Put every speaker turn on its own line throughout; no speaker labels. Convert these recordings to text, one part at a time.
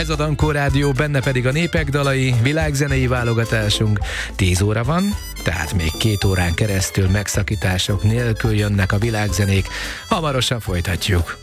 Ez a Dankó Rádió, benne pedig a népek dalai, világzenei válogatásunk. 10 óra van, tehát még 2 órán keresztül megszakítások nélkül jönnek a világzenék. Hamarosan folytatjuk.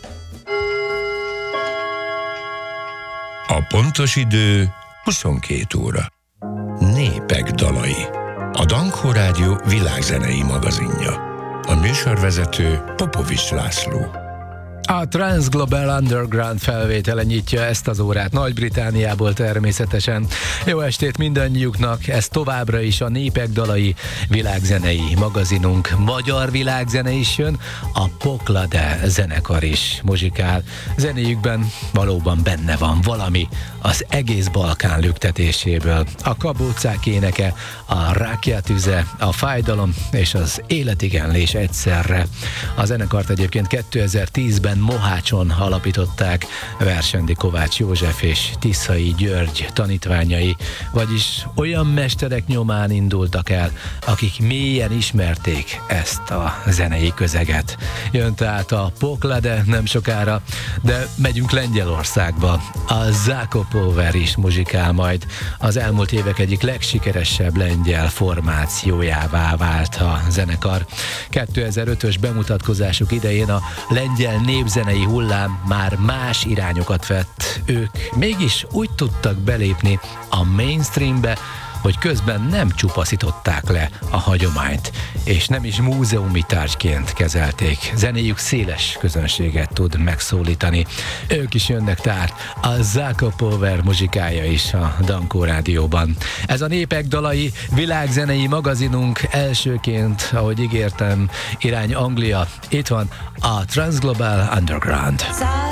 A pontos idő 22 óra. Népek dalai. A Dankó Rádió világzenei magazinja. A műsorvezető Popovics László.
A Transglobal Underground felvétele nyitja ezt az órát Nagy-Britániából természetesen. Jó estét mindannyiuknak, ez továbbra is a Népek dalai világzenei magazinunk. Magyar világzene is jön, a Poklade zenekar is muzsikál. Zenéjükben valóban benne van valami az egész Balkán lüktetéséből. A kabócák éneke, a rákja tüze, a fájdalom és az életigenlés egyszerre. A zenekart egyébként 2010-ben Mohácson alapították Versendi Kovács József és Tiszai György tanítványai, vagyis olyan mesterek nyomán indultak el, akik mélyen ismerték ezt a zenei közeget. Jön tehát a Poklade nem sokára, de megyünk Lengyelországba. A Zakopower is muzsikál majd. Az elmúlt évek egyik legsikeresebb lengyel formációjává vált a zenekar. 2005-ös bemutatkozásuk idején a lengyel népzenei hullám már más irányokat vett. Ők mégis úgy tudtak belépni a mainstreambe, hogy közben nem csupaszították le a hagyományt, és nem is múzeumi tárgyként kezelték. Zenéjük széles közönséget tud megszólítani. Ők is jönnek tehát, a Zakopower muzsikája is a Dankó Rádióban. Ez a Népek dalai világzenei magazinunk elsőként, ahogy ígértem, irány Anglia. Itt van a Transglobal Underground.